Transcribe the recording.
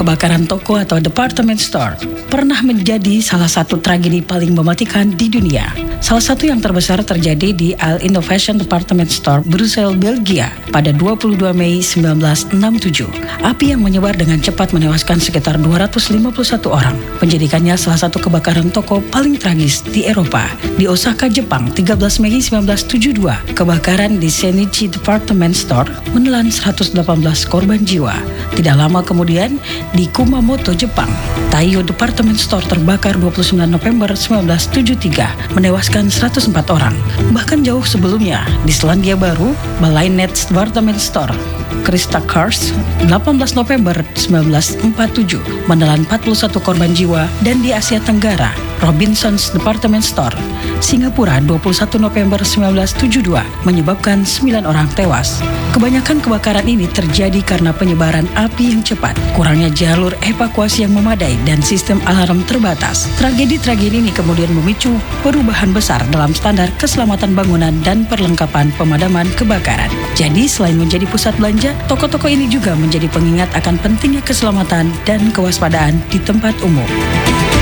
Kebakaran toko atau department store pernah menjadi salah satu tragedi paling mematikan di dunia. Salah satu yang terbesar terjadi di Al Innovation Department Store, Brussels, Belgia pada 22 Mei 1967. Api yang menyebar dengan cepat menewaskan sekitar 251 orang, menjadikannya salah satu kebakaran toko paling tragis di Eropa. Di Osaka, Jepang, 13 Mei 1972, kebakaran di Senichi Department Store menelan 118 korban jiwa. Tidak lama kemudian, di Kumamoto, Jepang, Taiyo Department Store terbakar 29 November 1973, menewaskan 104 orang. Bahkan jauh sebelumnya, di Selandia Baru, Balai Nets Department Store, Krista Kars, 18 November 1947, menelan 41 korban jiwa. Dan di Asia Tenggara, Robinsons Department Store, Singapura, 21 November 1972, menyebabkan 9 orang tewas. Kebanyakan kebakaran ini terjadi karena penyebaran api yang cepat, kurangnya jalur evakuasi yang memadai, dan sistem alarm terbatas. Tragedi-tragedi ini kemudian memicu perubahan besar dalam standar keselamatan bangunan dan perlengkapan pemadaman kebakaran. Jadi selain menjadi pusat belanja, toko-toko ini juga menjadi pengingat akan pentingnya keselamatan dan kewaspadaan di tempat umum.